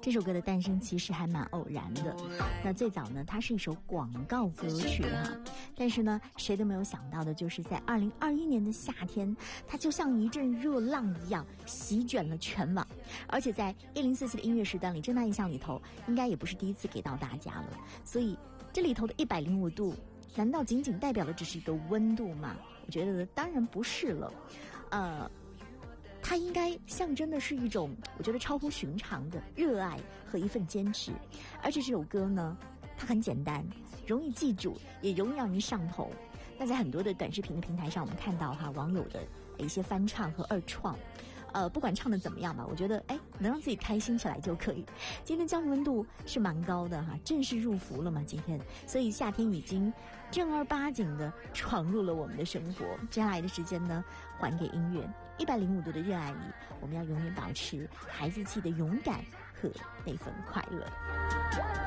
这首歌的诞生其实还蛮偶然的。那最早呢，它是一首广告歌曲哈，但是呢，谁都没有想到的就是在2021年的夏天，它就像一阵热浪一样席卷了全网。而且在1047的音乐时段里，正大印象里头，应该也不是第一次给到大家了。所以这里头的105度，难道仅仅代表的只是一个温度吗？我觉得当然不是了。它应该象征的是一种我觉得超乎寻常的热爱和一份坚持。而且这首歌呢，它很简单，容易记住，也容易让人上头。那在很多的短视频的平台上，我们看到网友的一些翻唱和二创，不管唱的怎么样吧，我觉得能让自己开心起来就可以。今天降温度是蛮高的正式入伏了嘛今天，所以夏天已经正儿八经的闯入了我们的生活。接下来的时间呢，还给音乐。105度的热爱里，我们要永远保持孩子气的勇敢和那份快乐。